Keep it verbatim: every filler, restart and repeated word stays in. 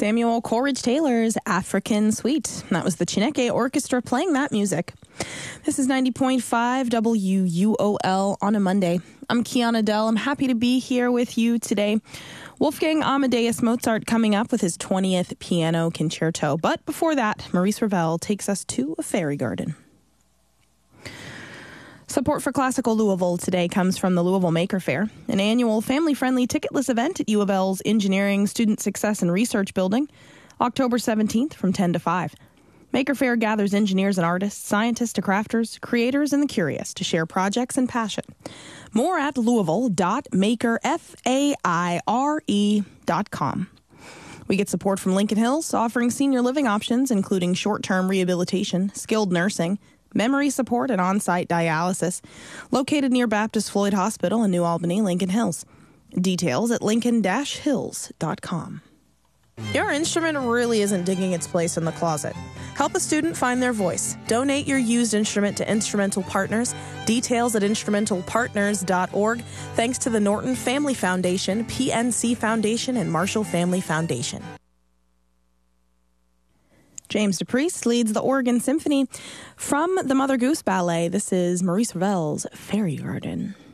Samuel Coleridge Taylor's African Suite. That was the Chineke Orchestra playing that music. This is ninety point five W U O L on a Monday. I'm Kiana Dell. I'm happy to be here with you today. Wolfgang Amadeus Mozart coming up with his twentieth Piano Concerto. But before that, Maurice Ravel takes us to a fairy garden. Support for Classical Louisville today comes from the Louisville Maker Faire, an annual family-friendly ticketless event at U of L's Engineering, Student Success, and Research Building, October seventeenth from ten to five. Maker Faire gathers engineers and artists, scientists to crafters, creators, and the curious to share projects and passion. More at louisville dot maker dot com. We get support from Lincoln Hills, offering senior living options, including short-term rehabilitation, skilled nursing, memory support, and on-site dialysis, located near Baptist Floyd Hospital in New Albany, Lincoln Hills. Details at lincoln dash hills dot com. Your instrument really isn't digging its place in the closet. Help a student find their voice. Donate your used instrument to Instrumental Partners. Details at instrumental partners dot org. Thanks to the Norton Family Foundation, P N C Foundation, and Marshall Family Foundation. James DePriest leads the Oregon Symphony. From the Mother Goose Ballet, this is Maurice Ravel's Fairy Garden.